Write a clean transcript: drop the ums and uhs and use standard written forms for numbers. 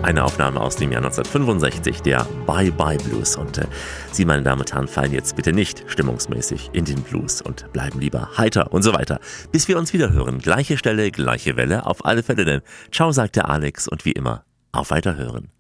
Eine Aufnahme aus dem Jahr 1965, der Bye Bye Blues. Und Sie, meine Damen und Herren, fallen jetzt bitte nicht stimmungsmäßig in den Blues und bleiben lieber heiter und so weiter. Bis wir uns wieder hören. Gleiche Stelle, gleiche Welle, auf alle Fälle denn. Ciao, sagt der Alex und wie immer, auf Weiterhören.